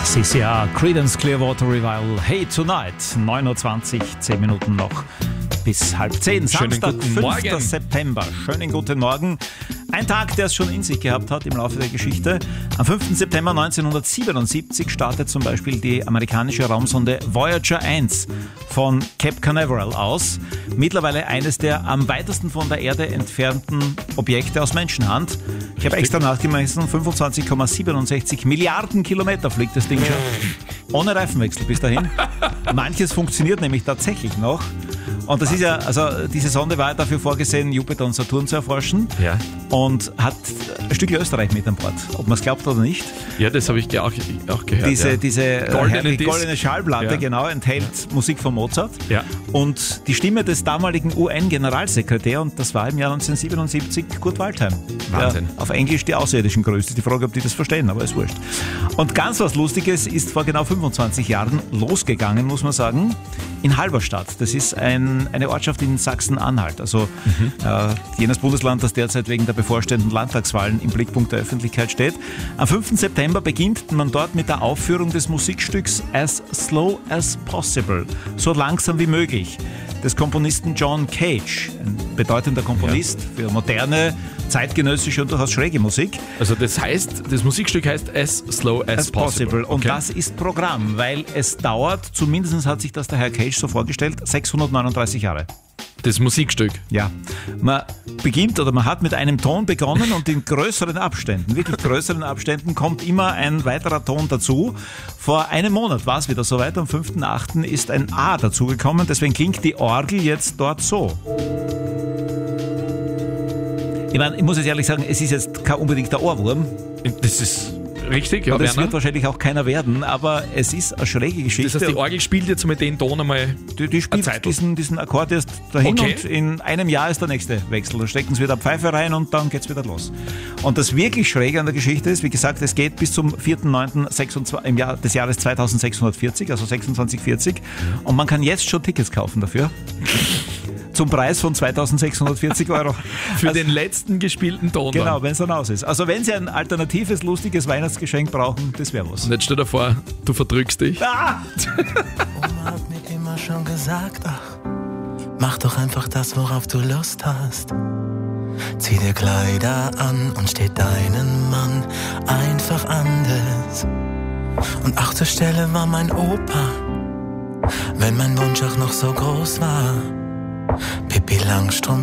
CCR, Creedence Clearwater Revival, Hey Tonight, 9.20 Uhr, 10 Minuten noch bis 9:30. Samstag, 5. September. Schönen guten Morgen. Ein Tag, der es schon in sich gehabt hat im Laufe der Geschichte. Am 5. September 1977 startet zum Beispiel die amerikanische Raumsonde Voyager 1 von Cape Canaveral aus. Mittlerweile eines der am weitesten von der Erde entfernten Objekte aus Menschenhand. Ich habe extra nachgemessen, 25,67 Milliarden Kilometer fliegt das Ding schon. Ohne Reifenwechsel bis dahin. Manches funktioniert nämlich tatsächlich noch. Und das ist ja, also diese Sonde war ja dafür vorgesehen, Jupiter und Saturn zu erforschen. Ja. Und hat ein Stück Österreich mit an Bord, ob man es glaubt oder nicht. Ja, das habe ich auch gehört. Diese goldene Schallplatte, ja, genau, enthält Musik von Mozart. Ja. Und die Stimme des damaligen UN-Generalsekretärs, und das war im Jahr 1977 Kurt Waldheim. Wahnsinn. Der auf Englisch die Außerirdischen grüßt. Die Frage, ob die das verstehen, aber ist wurscht. Und ganz was Lustiges ist vor genau 25 Jahren losgegangen, muss man sagen, in Halberstadt. Das ist eine Ortschaft in Sachsen-Anhalt, also jenes Bundesland, das derzeit wegen der bevorstehenden Landtagswahlen im Blickpunkt der Öffentlichkeit steht. Am 5. September beginnt man dort mit der Aufführung des Musikstücks As Slow as Possible, so langsam wie möglich, des Komponisten John Cage, ein bedeutender Komponist für moderne, zeitgenössische und durchaus schräge Musik. Also das heißt, das Musikstück heißt As Slow as Possible. Und das ist Programm, weil es dauert, zumindest hat sich das der Herr Cage so vorgestellt, 639 Jahre. Das Musikstück? Ja. Man hat mit einem Ton begonnen und in größeren Abständen, wirklich größeren Abständen, kommt immer ein weiterer Ton dazu. Vor einem Monat war es wieder soweit, am 5.8. ist ein A dazugekommen, deswegen klingt die Orgel jetzt dort so. Ich muss jetzt ehrlich sagen, es ist jetzt kein unbedingter Ohrwurm. Das ist richtig, ja. Und das wird wahrscheinlich auch keiner werden, aber es ist eine schräge Geschichte. Das heißt, die Orgel spielt jetzt mit den Ton einmal die spielt diesen Akkord erst dahin, okay, und in einem Jahr ist der nächste Wechsel. Da stecken sie wieder eine Pfeife rein und dann geht's wieder los. Und das wirklich Schräge an der Geschichte ist, wie gesagt, es geht bis zum 4.9. im Jahr des Jahres 2640, also 2640, und man kann jetzt schon Tickets kaufen dafür. Zum Preis von 2.640 €. Für den letzten gespielten Ton. Genau, wenn es dann aus ist. Also wenn Sie ein alternatives, lustiges Weihnachtsgeschenk brauchen, das wäre was. Und jetzt stell dir vor, du verdrückst dich. Ah! Oma hat mir immer schon gesagt, ach, mach doch einfach das, worauf du Lust hast. Zieh dir Kleider an und steh deinen Mann einfach anders. Und ach, zur Stelle war mein Opa, wenn mein Wunsch auch noch so groß war. Pippi Langstrumpf